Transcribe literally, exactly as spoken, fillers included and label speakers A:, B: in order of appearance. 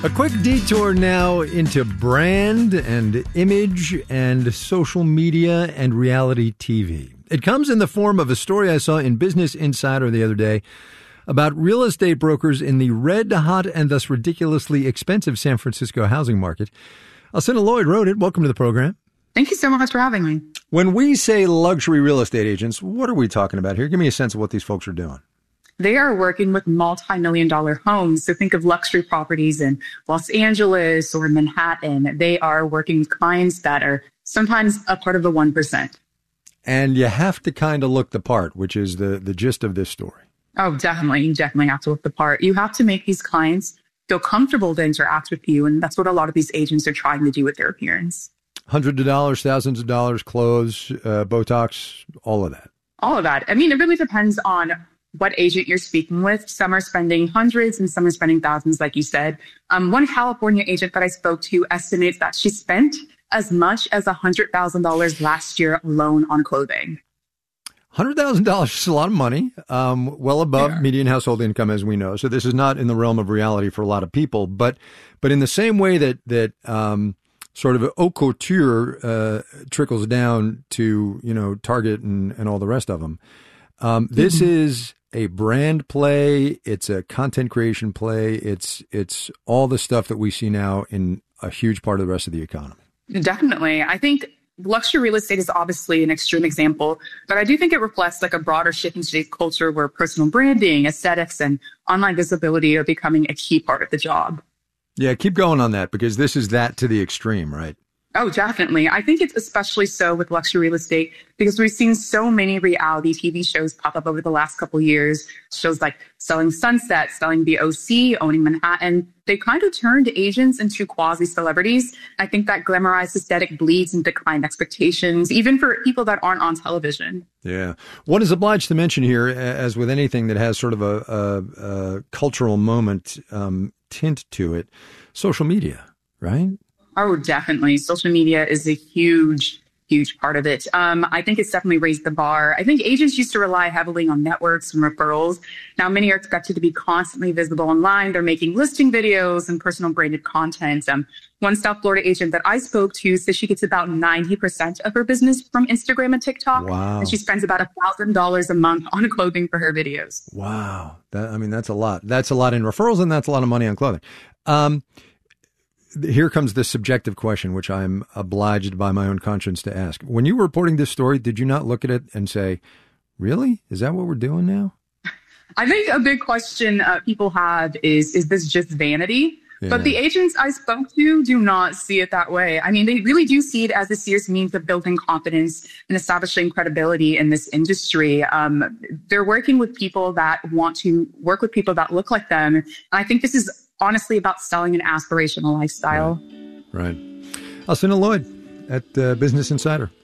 A: A quick detour now into brand and image and social media and reality T V. It comes in the form of a story I saw in Business Insider the other day about real estate brokers in the red hot and thus ridiculously expensive San Francisco housing market. Alcynna Lloyd wrote it. Welcome to the program.
B: Thank you so much for having me.
A: When we say luxury real estate agents, what are we talking about here? Give me a sense of what these folks are doing.
B: They are working with multi-million dollar homes. So think of luxury properties in Los Angeles or Manhattan. They are working with clients that are sometimes a part of the one percent.
A: And you have to kind of look the part, which is the, the gist of this story.
B: Oh, definitely. You definitely have to look the part. You have to make these clients feel comfortable to interact with you. And that's what a lot of these agents are trying to do with their appearance.
A: Hundreds of dollars, thousands of dollars, clothes, uh, Botox, all of that.
B: All of that. I mean, it really depends on what agent you're speaking with. Some are spending hundreds and some are spending thousands, like you said. Um, one California agent that I spoke to estimates that she spent as much as one hundred thousand dollars last year alone on clothing.
A: one hundred thousand dollars is a lot of money, um, well above yeah. median household income, as we know. So this is not in the realm of reality for a lot of people. But but in the same way that, that um, sort of haute couture uh, trickles down to, you know, Target and, and all the rest of them, um, this mm-hmm. is a brand play. It's a content creation play. It's it's all the stuff that we see now in a huge part of the rest of the economy.
B: Definitely. I think luxury real estate is obviously an extreme example, but I do think it reflects like a broader shift in today's culture where personal branding, aesthetics, and online visibility are becoming a key part of the job.
A: Yeah, keep going on that because this is that to the extreme, right?
B: Oh, definitely. I think it's especially so with luxury real estate because we've seen so many reality T V shows pop up over the last couple of years. Shows like Selling Sunset, Selling the O C, Owning Manhattan. They kind of turned agents into quasi-celebrities. I think that glamorized aesthetic bleeds into client expectations, even for people that aren't on television.
A: Yeah. One is obliged to mention here, as with anything that has sort of a, a, a cultural moment um, tint to it, social media, right?
B: Oh, definitely. Social media is a huge, huge part of it. Um, I think it's definitely raised the bar. I think agents used to rely heavily on networks and referrals. Now, many are expected to be constantly visible online. They're making listing videos and personal branded content. Um, one South Florida agent that I spoke to says she gets about ninety percent of her business from Instagram and TikTok.
A: Wow.
B: And she spends about one thousand dollars a month on clothing for her videos.
A: Wow. That, I mean, that's a lot. That's a lot in referrals and that's a lot of money on clothing. Um, Here comes the subjective question, which I'm obliged by my own conscience to ask. When you were reporting this story, did you not look at it and say, really? Is that what we're doing now?
B: I think a big question uh, people have is, is this just vanity? Yeah. But the agents I spoke to do not see it that way. I mean, they really do see it as a serious means of building confidence and establishing credibility in this industry. Um, they're working with people that want to work with people that look like them. And I think this is honestly about selling an aspirational lifestyle.
A: Right. right. Alcynna Lloyd at uh, Business Insider.